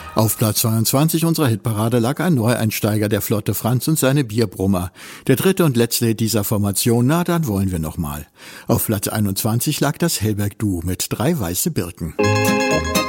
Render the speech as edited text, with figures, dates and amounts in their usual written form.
Auf Platz 22 unserer Hitparade lag ein Neueinsteiger der Flotte Franz und seine Bierbrummer. Der dritte und letzte Hit dieser Formation, na dann wollen wir noch mal. Auf Platz 21 lag das Hellberg Duo mit 3 weiße Birken.